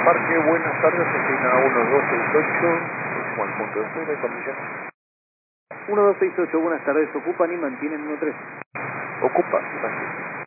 Parque, buenas tardes, oficina 1268, Juan punto de espera, condición. 1268, buenas tardes, ocupan y mantienen 13. Ocupa, gracias.